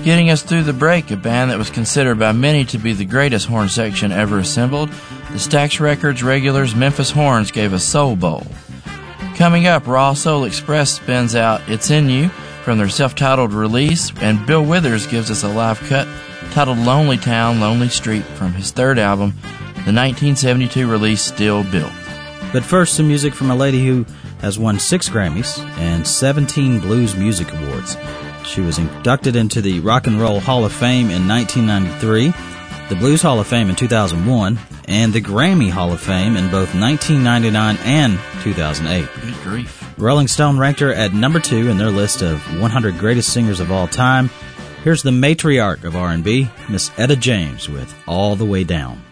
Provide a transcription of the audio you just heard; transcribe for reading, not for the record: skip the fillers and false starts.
Getting us through the break, a band that was considered by many to be the greatest horn section ever assembled, the Stax Records regulars Memphis Horns gave us Soul Bowl. Coming up, Raw Soul Express spins out It's In You from their self-titled release, and Bill Withers gives us a live cut titled Lonely Town, Lonely Street from his third album, the 1972 release Still Built. But first, some music from a lady who has won 6 Grammys and 17 Blues Music Awards. She was inducted into the Rock and Roll Hall of Fame in 1993, the Blues Hall of Fame in 2001, and the Grammy Hall of Fame in both 1999 and 2008. Good grief. Rolling Stone ranked her at number 2 in their list of 100 greatest singers of all time. Here's the matriarch of R&B, Miss Etta James, with All the Way Down.